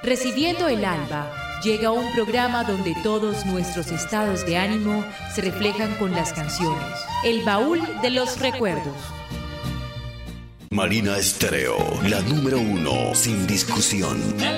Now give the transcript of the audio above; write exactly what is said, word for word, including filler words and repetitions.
Recibiendo el alba, llega un programa donde todos nuestros estados de ánimo se reflejan con las canciones. El baúl de los recuerdos. Marina Estéreo, la número uno, sin discusión.